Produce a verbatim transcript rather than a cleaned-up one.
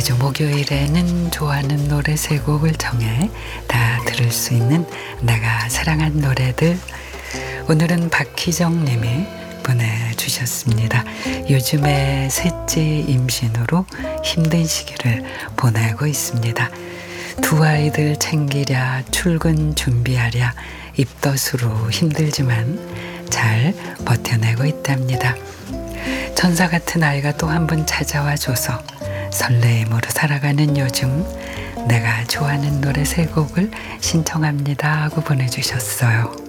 매주 목요일에는 좋아하는 노래 세 곡을 정해 다 들을 수 있는 내가 사랑한 노래들. 오늘은 박희정 님이 보내주셨습니다. 요즘에 셋째 임신으로 힘든 시기를 보내고 있습니다. 두 아이들 챙기랴 출근 준비하랴 입덧으로 힘들지만 잘 버텨내고 있답니다. 천사 같은 아이가 또 한 번 찾아와 줘서 설레임으로 살아가는 요즘 내가 좋아하는 노래 세 곡을 신청합니다 하고 보내주셨어요.